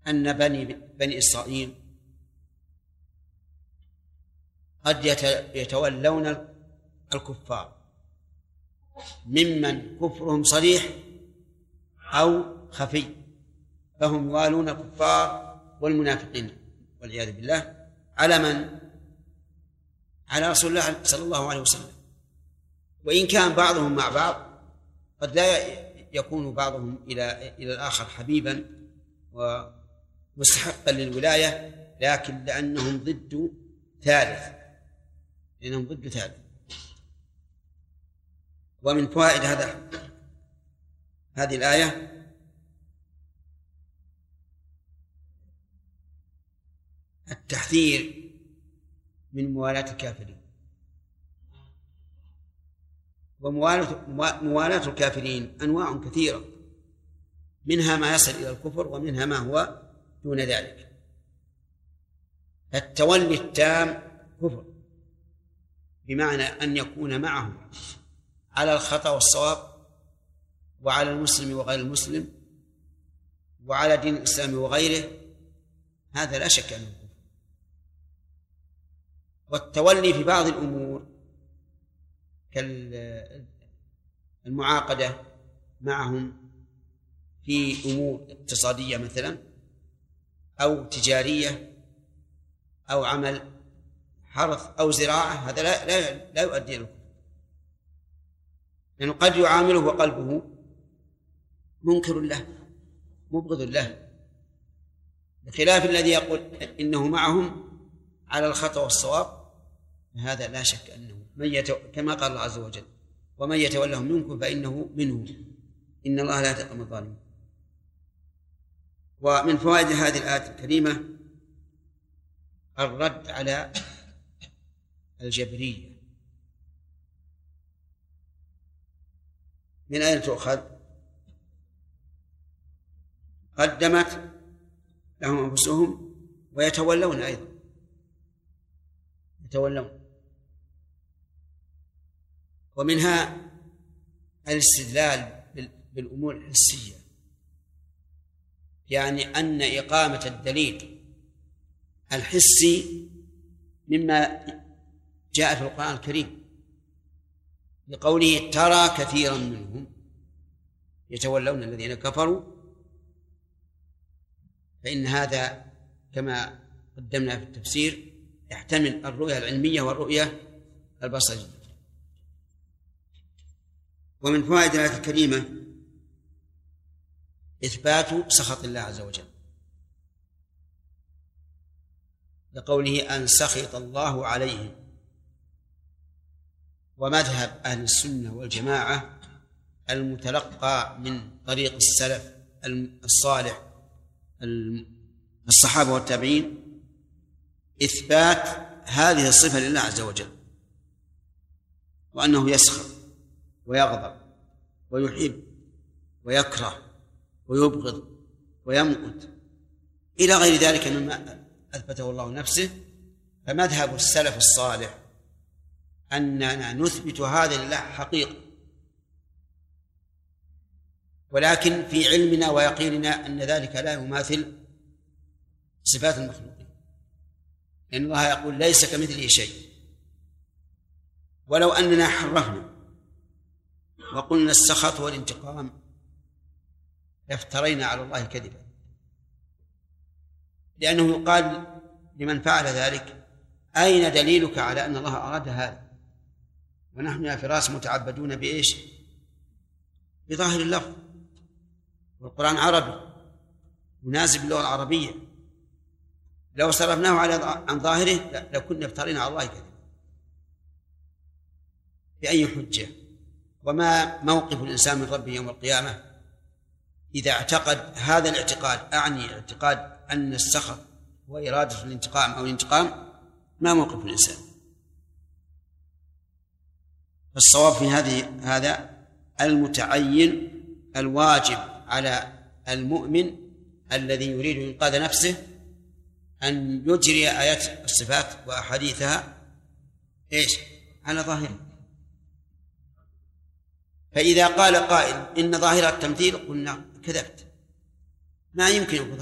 أن بني إسرائيل قد يتولون الكفار ممن كفرهم صريح أو خفي، فهم يوالون الكفار والمنافقين والعياذ بالله على من؟ على رسول الله صلى الله عليه وسلم. وإن كان بعضهم مع بعض قد لا يكون بعضهم إلى الآخر حبيبا ومستحقا للولاية، لكن لأنهم ضد ثالث. ومن فوائد هذه الآية التحذير من موالاة الكافرين، وموالاة الكافرين أنواع كثيرة، منها ما يصل إلى الكفر ومنها ما هو دون ذلك. التولي التام كفر، بمعنى أن يكون معهم على الخطأ والصواب، وعلى المسلم وغير المسلم، وعلى دين الإسلام وغيره، هذا لا شك أنه كفر. والتولي في بعض الأمور كالمعاقدة معهم في أمور اقتصادية مثلا أو تجارية أو عمل حرث أو زراعة، هذا لا يؤدي إلى الكفر، لأنه قد يعامله وقلبه منكر له مبغض له، بخلاف الذي يقول إنه معهم على الخطأ والصواب، هذا لا شك أنه كما قال الله عز وجل: ومن يتولهم منكم فإنه منهم إن الله لا يهدي القوم الظالمين. ومن فوائد هذه الآية الكريمة الرد على الجبرية. من أين تؤخذ؟ قدمت لهم أنفسهم ويتولون أيضا، يتولون. ومنها الاستدلال بالأمور الحسية، يعني أن إقامة الدليل الحسي مما جاء في القرآن الكريم، لقوله: ترى كثيرا منهم يتولون الذين كفروا، فإن هذا كما قدمنا في التفسير يحتمل الرؤية العلمية والرؤية البصرية. ومن فوائد الآية الكريمة إثبات سخط الله عز وجل، لقوله: أن سخط الله عليهم. ومذهب أهل السنة والجماعة المتلقى من طريق السلف الصالح الصحابة والتابعين إثبات هذه الصفة لله عز وجل، وأنه يسخط ويغضب ويحب ويكره ويبغض ويمقت إلى غير ذلك مما أثبته الله نفسه. فمذهب السلف الصالح أننا نثبت هذا لله حقيقة، ولكن في علمنا ويقيننا أن ذلك لا يماثل صفات المخلوقين، لأن الله يقول: ليس كمثله شيء. ولو أننا حرفنا وقلنا السخط والانتقام لافترينا على الله كذبا، لأنه يقال لمن فعل ذلك: أين دليلك على أن الله أراد هذا؟ ونحن يا فراس متعبدون بإيش؟ بظاهر اللفظ، والقرآن عربي مناسب للغة العربية، لو صرفناه عن ظاهره لكنا افترينا على الله كذبا. بأي حجة؟ وما موقف الإنسان من ربه يوم القيامة إذا اعتقد هذا الاعتقاد؟ أعني اعتقاد أن السخط وإرادة الانتقام أو الانتقام، ما موقف الإنسان؟ الصواب في هذا المتعين الواجب على المؤمن الذي يريد إنقاذ نفسه أن يجري آيات الصفات وأحاديثها إيش؟ على ظاهره. فإذا قال قائل إن ظاهرة التمثيل، قلنا كذبت، ما يمكن